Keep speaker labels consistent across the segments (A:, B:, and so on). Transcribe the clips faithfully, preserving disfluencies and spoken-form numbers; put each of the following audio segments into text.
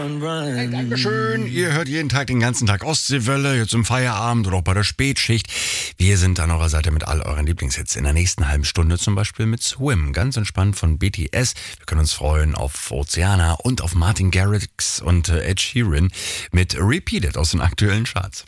A: Hey, Dankeschön. Ihr hört jeden Tag den ganzen Tag Ostseewelle, jetzt im Feierabend oder auch bei der Spätschicht. Wir sind an eurer Seite mit all euren Lieblingshits. In der nächsten halben Stunde zum Beispiel mit Swim, ganz entspannt von B T S. Wir können uns freuen auf Oceana und auf Martin Garrix und äh, Ed Sheeran mit Repeated aus den aktuellen Charts.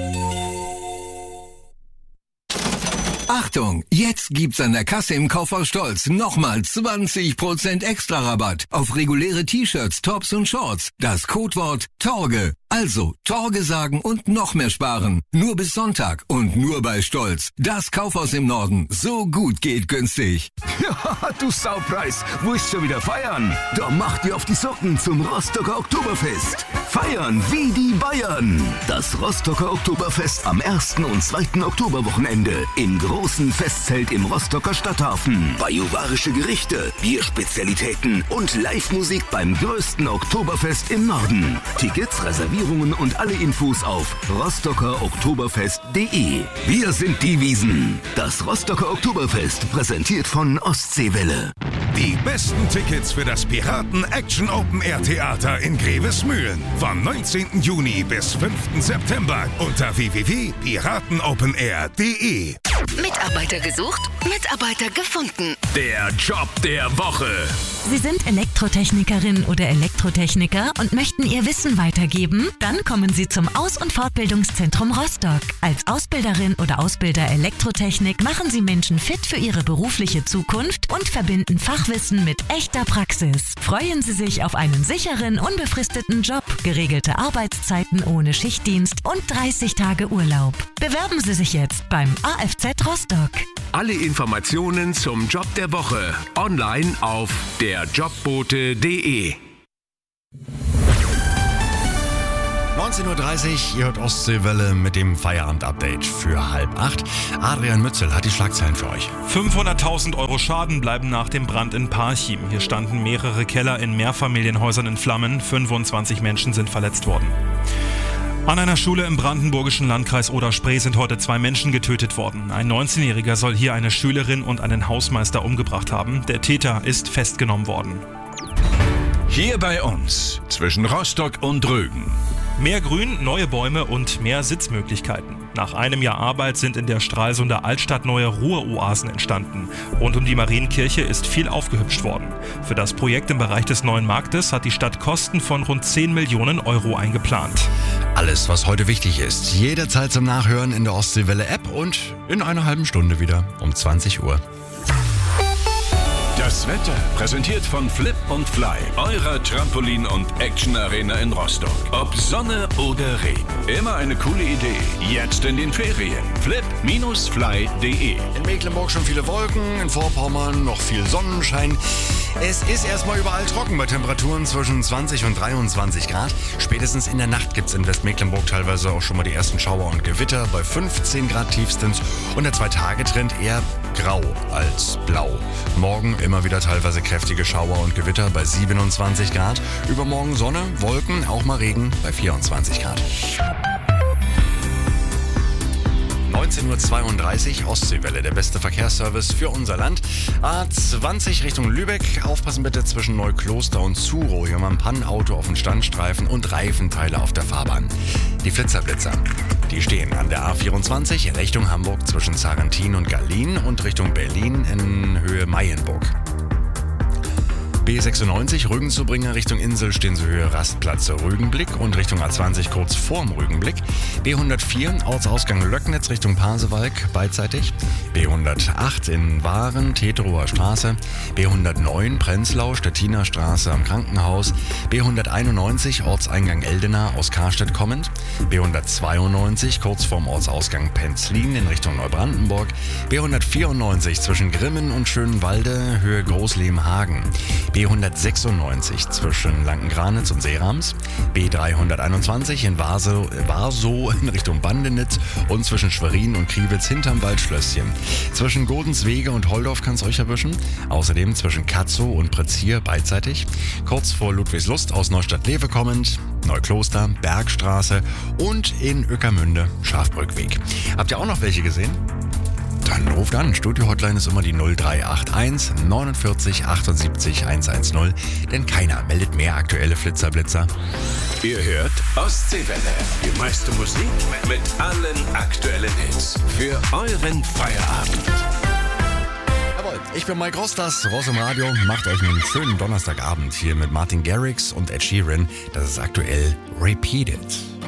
B: Achtung, jetzt gibt's an der Kasse im Kaufhaus Stolz nochmal zwanzig Prozent extra Rabatt auf reguläre T-Shirts, Tops und Shorts. Das Codewort Torge. Also Torge sagen und noch mehr sparen. Nur bis Sonntag und nur bei Stolz. Das Kaufhaus im Norden. So gut geht günstig.
C: Ja, du Saupreis. Willst schon wieder feiern? Da mach dir auf die Socken zum Rostocker Oktoberfest. Feiern wie die Bayern. Das Rostocker Oktoberfest am ersten und zweiten Oktoberwochenende im großen Festzelt im Rostocker Stadthafen. Bajuwarische Gerichte, Bierspezialitäten und Live-Musik beim größten Oktoberfest im Norden. Tickets, Reservierungen und alle Infos auf rostocker oktoberfest punkt de. Wir sind die Wiesen. Das Rostocker Oktoberfest, präsentiert von Ostseewelle.
D: Die besten Tickets für das Piraten Action Open Air Theater in Grevesmühlen. Vom neunzehnten Juni bis fünften September unter w w w punkt piraten open air punkt de.
E: Mitarbeiter gesucht, Mitarbeiter gefunden.
C: Der Job der Woche.
F: Sie sind Elektrotechnikerin oder Elektrotechniker und möchten Ihr Wissen weitergeben? Dann kommen Sie zum Aus- und Fortbildungszentrum Rostock. Als Ausbilderin oder Ausbilder Elektrotechnik machen Sie Menschen fit für ihre berufliche Zukunft und verbinden Fachwissen mit echter Praxis. Freuen Sie sich auf einen sicheren, unbefristeten Job, geregelte Arbeitszeiten ohne Schichtdienst und dreißig Tage Urlaub. Bewerben Sie sich jetzt beim A F Z Rostock.
C: Alle Informationen zum Job der Woche online auf der jobbote punkt de.
A: neunzehn Uhr dreißig, ihr hört Ostseewelle mit dem Feierabend-Update für halb acht. Adrian Mützel hat die Schlagzeilen für euch.
G: fünfhunderttausend Euro Schaden bleiben nach dem Brand in Parchim. Hier standen mehrere Keller in Mehrfamilienhäusern in Flammen. fünfundzwanzig Menschen sind verletzt worden. An einer Schule im brandenburgischen Landkreis Oder-Spree sind heute zwei Menschen getötet worden. Ein neunzehnjähriger soll hier eine Schülerin und einen Hausmeister umgebracht haben. Der Täter ist festgenommen worden.
H: Hier bei uns, zwischen Rostock und Rügen.
G: Mehr Grün, neue Bäume und mehr Sitzmöglichkeiten. Nach einem Jahr Arbeit sind in der Stralsunder Altstadt neue Ruheoasen entstanden. Rund um die Marienkirche ist viel aufgehübscht worden. Für das Projekt im Bereich des neuen Marktes hat die Stadt Kosten von rund zehn Millionen Euro eingeplant.
A: Alles, was heute wichtig ist, jederzeit zum Nachhören in der Ostseewelle-App und in einer halben Stunde wieder um zwanzig Uhr.
H: Das Wetter präsentiert von Flip und Fly, eurer Trampolin- und Action-Arena in Rostock. Ob Sonne oder Regen, immer eine coole Idee. Jetzt in den Ferien. flip Bindestrich fly punkt de.
A: In Mecklenburg schon viele Wolken, in Vorpommern noch viel Sonnenschein. Es ist erstmal überall trocken bei Temperaturen zwischen zwanzig und dreiundzwanzig Grad. Spätestens in der Nacht gibt es in Westmecklenburg teilweise auch schon mal die ersten Schauer und Gewitter bei fünfzehn Grad tiefstens. Und der Zwei-Tage-Trend eher grau als blau. Morgen immer wieder teilweise kräftige Schauer und Gewitter bei siebenundzwanzig Grad. Übermorgen Sonne, Wolken, auch mal Regen bei vierundzwanzig Grad. neunzehn Uhr zweiunddreißig, Ostseewelle, der beste Verkehrsservice für unser Land. A zwanzig Richtung Lübeck, aufpassen bitte zwischen Neukloster und Zuro. Hier haben wir ein Pannenauto auf dem Standstreifen und Reifenteile auf der Fahrbahn. Die Flitzerblitzer, die stehen an der A vierundzwanzig Richtung Hamburg zwischen Zarentin und Gallien und Richtung Berlin in Höhe Mayenburg. B sechsundneunzig Rügen-Zubringer Richtung Insel stehen sie Höhe Rastplatz Rügenblick und Richtung A zwanzig kurz vorm Rügenblick. B hundertvier Ortsausgang Löcknitz Richtung Pasewalk beidseitig. B hundertacht in Waren Teterower Straße. B hundertneun Prenzlau Stettiner Straße am Krankenhaus. B hunderteinundneunzig Ortseingang Eldena aus Karstedt kommend. B hundertzweiundneunzig kurz vorm Ortsausgang Penzlin in Richtung Neubrandenburg. B hundertvierundneunzig zwischen Grimmen und Schönwalde Höhe Großlehmhagen. B hundertsechsundneunzig zwischen Lankengranitz und Seerams, B dreihunderteinundzwanzig in Warsow, Warsow in Richtung Bandenitz und zwischen Schwerin und Kriwitz hinterm Waldschlösschen. Zwischen Godenswege und Holdorf kann es euch erwischen. Außerdem zwischen Katzow und Pretzier beidseitig. Kurz vor Ludwigslust aus Neustadt-Lewe kommend, Neukloster, Bergstraße und in Ueckermünde Schafbrückweg. Habt ihr auch noch welche gesehen? Dann ruft an. Studio-Hotline ist immer die null drei acht eins neunundvierzig achtundsiebzig hundertzehn, denn keiner meldet mehr aktuelle Flitzerblitzer.
H: Ihr hört Ostseewelle. Die meiste Musik mit allen aktuellen Hits. Für euren Feierabend.
A: Jawohl, ich bin Mike Rostas, Ross im Radio. Macht euch einen schönen Donnerstagabend hier mit Martin Garrix und Ed Sheeran. Das ist aktuell Repeated.